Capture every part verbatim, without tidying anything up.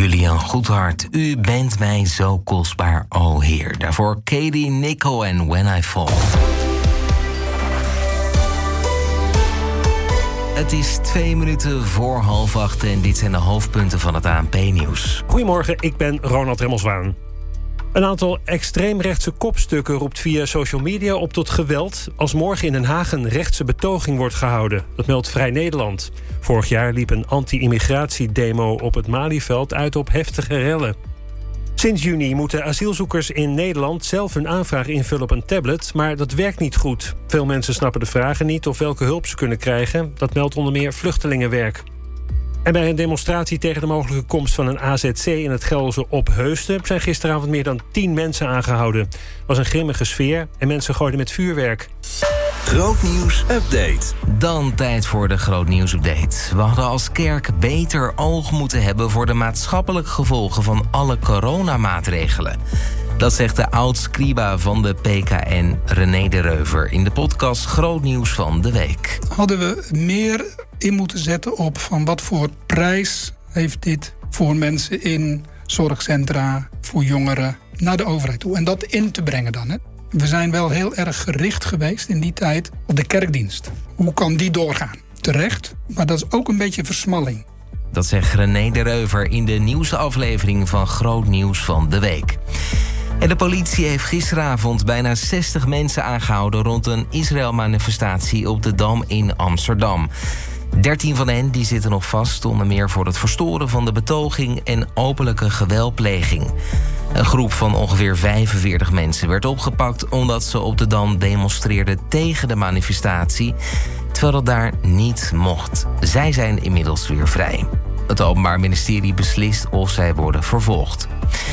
Julian Goedhart, u bent mij zo kostbaar, o Heer. Daarvoor Katie Nichol en When I Fall. Het is twee minuten voor half acht en dit zijn de hoofdpunten van het A N P-nieuws. Goedemorgen, ik ben Ronald Remmelswaan. Een aantal extreemrechtse kopstukken roept via social media op tot geweld als morgen in Den Haag een rechtse betoging wordt gehouden. Dat meldt Vrij Nederland. Vorig jaar liep een anti-immigratiedemo op het Malieveld uit op heftige rellen. Sinds juni moeten asielzoekers in Nederland zelf hun aanvraag invullen op een tablet, maar dat werkt niet goed. Veel mensen snappen de vragen niet of welke hulp ze kunnen krijgen. Dat meldt onder meer Vluchtelingenwerk. En bij een demonstratie tegen de mogelijke komst van een A Z C in het Gelderse Opheusden zijn gisteravond meer dan tien mensen aangehouden. Het was een grimmige sfeer en mensen gooiden met vuurwerk. Grootnieuws update. Dan tijd voor de Grootnieuws update. We hadden als kerk beter oog moeten hebben voor de maatschappelijke gevolgen van alle coronamaatregelen. Dat zegt de oud-scriba van de P K N, René de Reuver, in de podcast Grootnieuws van de Week. Hadden we meer in moeten zetten op van wat voor prijs heeft dit voor mensen in zorgcentra, voor jongeren, naar de overheid toe. En dat in te brengen dan. Hè. We zijn wel heel erg gericht geweest in die tijd op de kerkdienst. Hoe kan die doorgaan? Terecht, maar dat is ook een beetje versmalling. Dat zegt René de Reuver in de nieuwste aflevering van Grootnieuws van de Week. En de politie heeft gisteravond bijna zestig mensen aangehouden rond een Israël-manifestatie op de Dam in Amsterdam. dertien van hen die zitten nog vast, onder meer voor het verstoren van de betoging en openlijke geweldpleging. Een groep van ongeveer vijfenveertig mensen werd opgepakt omdat ze op de Dam demonstreerden tegen de manifestatie, terwijl dat daar niet mocht. Zij zijn inmiddels weer vrij. Het Openbaar Ministerie beslist of zij worden vervolgd.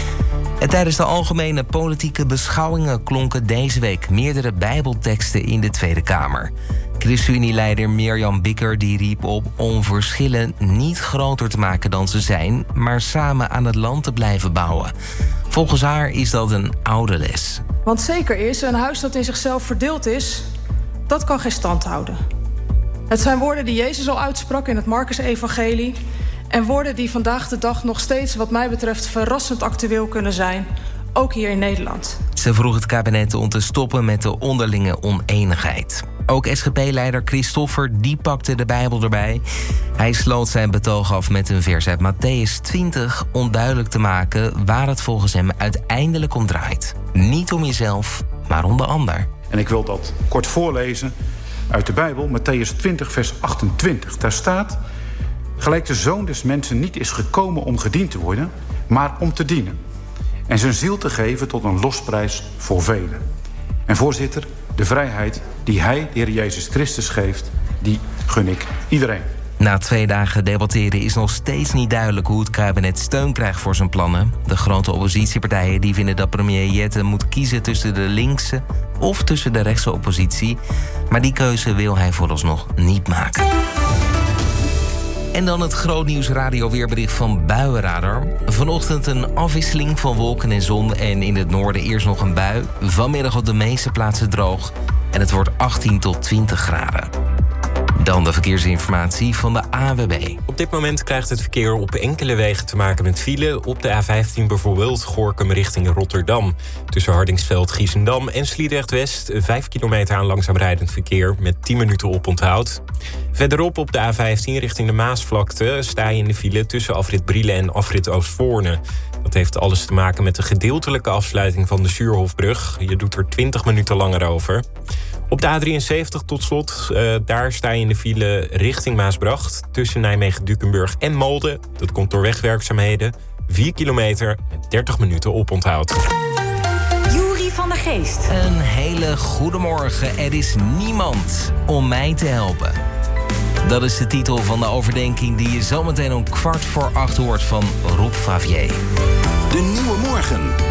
En tijdens de algemene politieke beschouwingen klonken deze week meerdere bijbelteksten in de Tweede Kamer. ChristenUnie-leider Mirjam Bikker die riep op om verschillen niet groter te maken dan ze zijn, maar samen aan het land te blijven bouwen. Volgens haar is dat een oude les. Want zeker is, een huis dat in zichzelf verdeeld is, dat kan geen stand houden. Het zijn woorden die Jezus al uitsprak in het Marcus-evangelie en woorden die vandaag de dag nog steeds, wat mij betreft, verrassend actueel kunnen zijn, ook hier in Nederland. Ze vroeg het kabinet om te stoppen met de onderlinge oneenigheid. Ook S G P-leider Christoffer, die pakte de Bijbel erbij. Hij sloot zijn betoog af met een vers uit Mattheüs twintig... om duidelijk te maken waar het volgens hem uiteindelijk om draait. Niet om jezelf, maar om de ander. En ik wil dat kort voorlezen uit de Bijbel, Mattheüs twintig, vers achtentwintig. Daar staat: gelijk de Zoon des Mensen niet is gekomen om gediend te worden, maar om te dienen. En zijn ziel te geven tot een losprijs voor velen. En voorzitter, de vrijheid die hij, de Heer Jezus Christus, geeft, die gun ik iedereen. Na twee dagen debatteren is nog steeds niet duidelijk hoe het kabinet steun krijgt voor zijn plannen. De grote oppositiepartijen die vinden dat premier Jette moet kiezen tussen de linkse of tussen de rechtse oppositie. Maar die keuze wil hij vooralsnog niet maken. En dan het Grootnieuws radioweerbericht van Buienradar. Vanochtend een afwisseling van wolken en zon en in het noorden eerst nog een bui. Vanmiddag op de meeste plaatsen droog en het wordt achttien tot twintig graden. Dan de verkeersinformatie van de A W B. Op dit moment krijgt het verkeer op enkele wegen te maken met file. Op de A vijftien bijvoorbeeld Gorinchem richting Rotterdam. Tussen Hardingsveld, Giessendam en Sliedrecht-West... vijf kilometer aan langzaam rijdend verkeer met tien minuten oponthoud. Verderop op de A vijftien richting de Maasvlakte sta je in de file tussen afrit Brielen en afrit Oostvoorne. Dat heeft alles te maken met de gedeeltelijke afsluiting van de Zuurhofbrug. Je doet er twintig minuten langer over. Op de A drieënzeventig tot slot, uh, daar sta je in de file richting Maasbracht... tussen Nijmegen-Dukenburg en Molde. Dat komt door wegwerkzaamheden. vier kilometer met dertig minuten oponthoud. Jury van der Geest. Een hele goede morgen. Er is niemand om mij te helpen. Dat is de titel van de overdenking die je zometeen om kwart voor acht hoort van Rob Favier. De Nieuwe Morgen.